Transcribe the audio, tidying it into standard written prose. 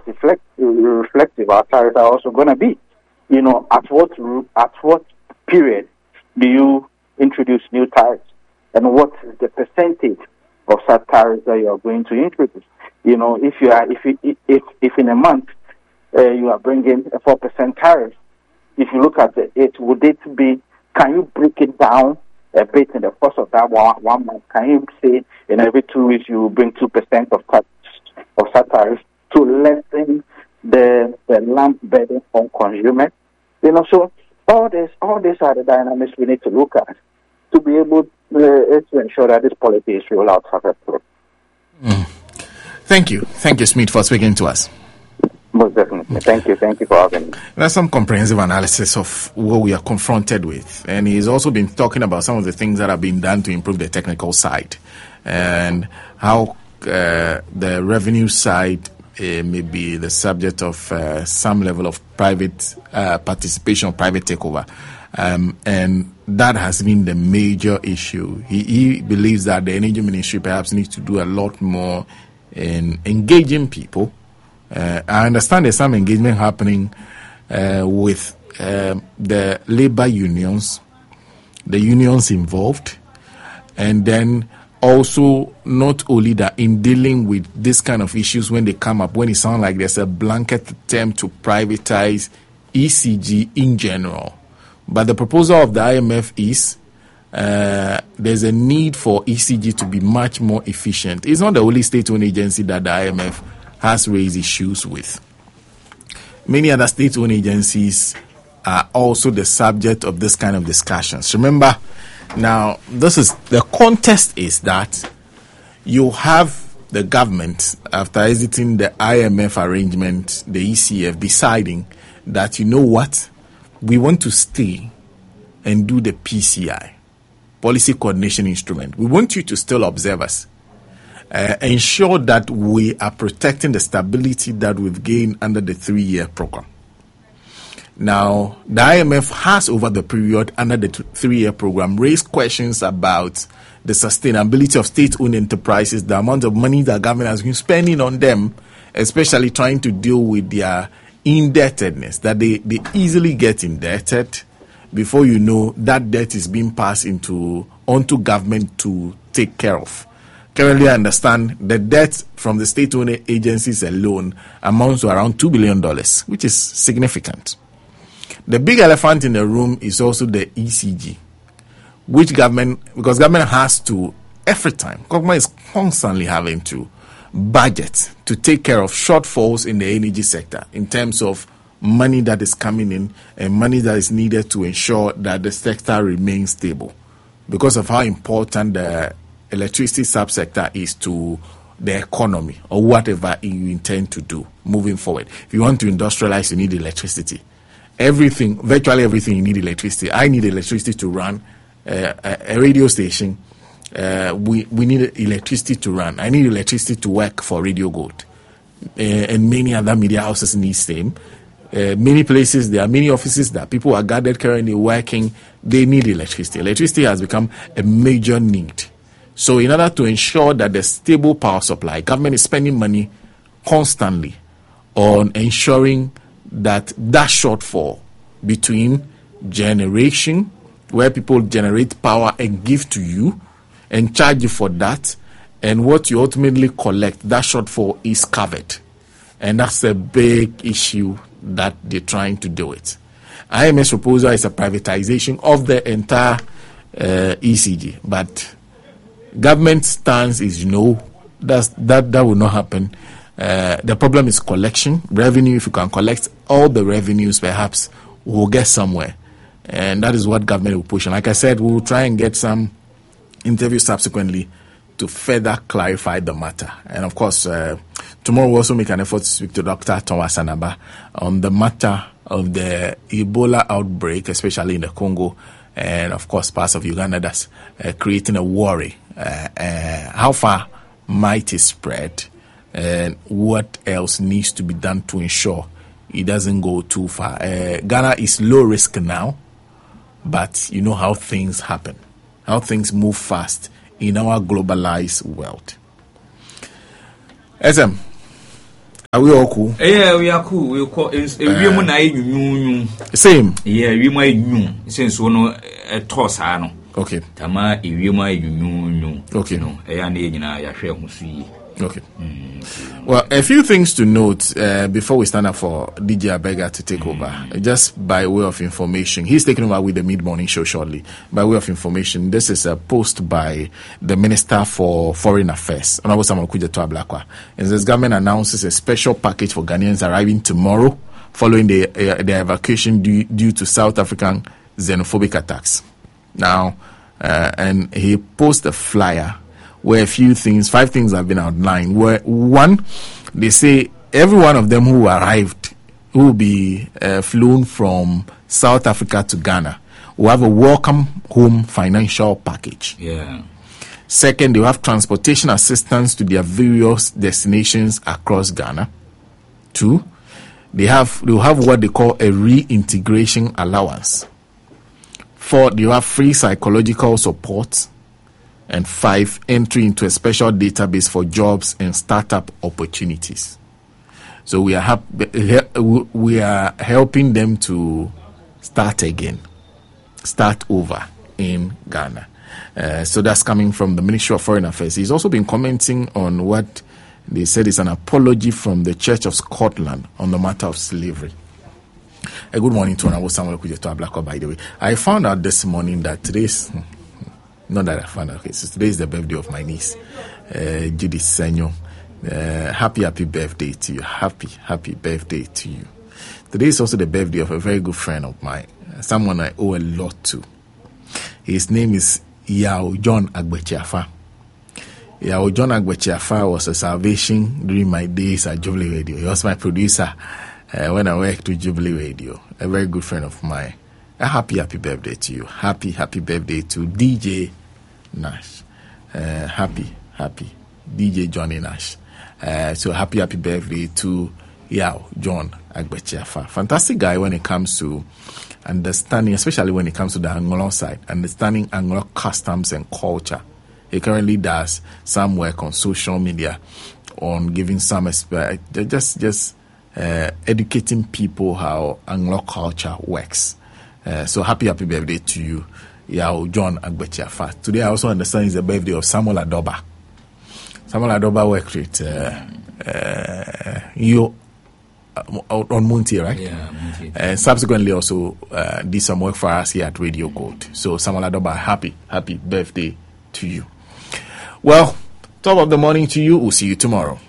reflective our tariffs are also going to be. At what period do you introduce new tariffs, and what is the percentage of such tariffs that you are going to introduce? If in a month you are bringing a 4% tariff, if you look at it, would it be? Can you break it down a bit in the course of that one month? Can you say in every 2 weeks you bring 2% of such tariffs to lessen the lump burden on consumers? So all these are the dynamics we need to look at to be able to ensure that this policy is rolled out successfully. Thank you, Smith, for speaking to us. Most definitely. Thank you for having me. There's some comprehensive analysis of what we are confronted with, and he's also been talking about some of the things that have been done to improve the technical side and how the revenue side may be the subject of some level of private participation, private takeover. And that has been the major issue. He believes that the Energy Ministry perhaps needs to do a lot more in engaging people. I understand there's some engagement happening with the labor unions, the unions involved, and then also not only that, in dealing with this kind of issues when they come up, when it sounds like there's a blanket attempt to privatize ECG in general. But the proposal of the IMF is there's a need for ECG to be much more efficient. It's not the only state-owned agency that the IMF has raised issues with. Many other state-owned agencies are also the subject of this kind of discussions. Remember, now, the context is that you have the government, after exiting the IMF arrangement, the ECF, deciding that, you know what, we want to stay and do the PCI, Policy Coordination Instrument. We want you to still observe us. Ensure that we are protecting the stability that we've gained under the 3-year program. Now, the IMF has, over the period under the 3-year program, raised questions about the sustainability of state-owned enterprises, the amount of money that government has been spending on them, especially trying to deal with their indebtedness, that they easily get indebted. Before you know, that debt is being passed onto government to take care of. Currently, I understand the debt from the state-owned agencies alone amounts to around $2 billion, which is significant. The big elephant in the room is also the ECG, because government has to, every time, government is constantly having to budget to take care of shortfalls in the energy sector in terms of money that is coming in and money that is needed to ensure that the sector remains stable because of how important the electricity subsector is to the economy or whatever you intend to do moving forward. If you want to industrialize, you need electricity. Virtually everything, you need electricity. I need electricity to run a radio station. We need electricity to run. I need electricity to work for Radio Gold. And many other media houses need same. Many places, there are many offices that people are gathered currently working. They need electricity. Electricity has become a major need. So in order to ensure that there's stable power supply, government is spending money constantly on ensuring that shortfall between generation, where people generate power and give to you and charge you for that, and what you ultimately collect, that shortfall is covered. And that's a big issue that they're trying to do it. IMS proposal is a privatization of the entire ECG, but government stance is no, that will not happen. The problem is collection, revenue. If you can collect all the revenues, perhaps we'll get somewhere. And that is what government will push. And like I said, we'll try and get some interviews subsequently to further clarify the matter. And of course, tomorrow we'll also make an effort to speak to Dr. Thomas Anaba on the matter of the Ebola outbreak, especially in the Congo, and of course parts of Uganda that's creating a worry. How far might it spread? And what else needs to be done to ensure it doesn't go too far? Ghana is low risk now, but you know how things happen, how things move fast in our globalized world. SM, Are we all cool? Yeah, we are cool. We call same. Yeah, we might new since one a toss. Okay. Tama, we might you. Okay. No, I share okay. Well, a few things to note before we stand up for DJ Abega to take over. Just by way of information, he's taking over with the mid-morning show shortly. By way of information, this is a post by the Minister for Foreign Affairs, Honorable Samuel Okudzeto Ablakwa. And this government announces a special package for Ghanaians arriving tomorrow following the evacuation due to South African xenophobic attacks. Now, and he posted a flyer where 5 things have been outlined. Where one, they say every one of them who arrived, who will be flown from South Africa to Ghana, will have a welcome home financial package. Yeah. Second, they will have transportation assistance to their various destinations across Ghana. 2, they will have what they call a reintegration allowance. 4, they will have free psychological support. And 5, entry into a special database for jobs and startup opportunities. So we are helping them to start over in Ghana. So that's coming from the Ministry of Foreign Affairs. He's also been commenting on what they said is an apology from the Church of Scotland on the matter of slavery. A good morning to Honorable Samuel Okudzeto Ablakwa, by the way. I found out this morning that today's... Not that I found out. Okay, so today is the birthday of my niece, Judith Senyo. Happy birthday to you. Happy birthday to you. Today is also the birthday of a very good friend of mine, someone I owe a lot to. His name is Yao John Agbechiafa. Yao John Agbechiafa was a salvation during my days at Jubilee Radio. He was my producer when I worked with Jubilee Radio. A very good friend of mine. A happy birthday to you. Happy birthday to DJ Nash. Happy DJ Johnny Nash. So happy birthday to Yao John Agbechiafa. Fantastic guy when it comes to understanding, especially when it comes to the Anglo side, understanding Anglo customs and culture. He currently does some work on social media on giving some just educating people how Anglo culture works. So happy birthday to you, Yao John Agbechiafa. Today I also understand it's the birthday of Samuel Adoba. Samuel Adoba worked with you on Monty, right? Yeah, Monty. And subsequently also did some work for us here at Radio Gold. So Samuel Adoba, happy birthday to you. Well, top of the morning to you. We'll see you tomorrow.